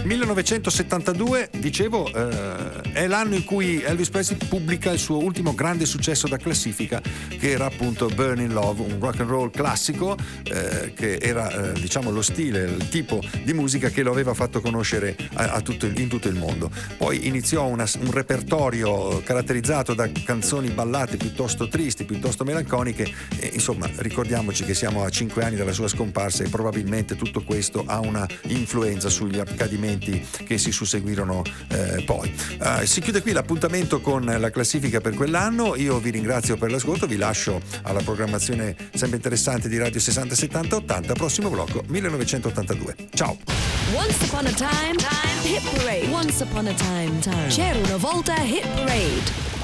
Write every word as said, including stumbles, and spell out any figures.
millenovecentosettantadue, dicevo, eh, è l'anno in cui Elvis Presley pubblica il suo ultimo grande successo da classifica, che era appunto Burning Love, un rock and roll classico, eh, che era eh, diciamo lo stile, il tipo di musica che lo aveva fatto conoscere a, a tutto il, in tutto il mondo. Poi iniziò una, un repertorio caratterizzato da canzoni ballate piuttosto tristi, piuttosto melanconiche, e, insomma, ricordiamoci che siamo a cinque anni dalla sua scomparsa e probabilmente tutto questo ha una influenza sugli accadimenti che si susseguirono eh, poi. Uh, si chiude qui l'appuntamento con la classifica per quell'anno. Io vi ringrazio per l'ascolto, vi lascio alla programmazione sempre interessante di Radio sessanta settanta ottanta, prossimo blocco millenovecentottantadue. Ciao! Once upon a time, time hit parade. Once upon a time, time. C'era una volta hit parade.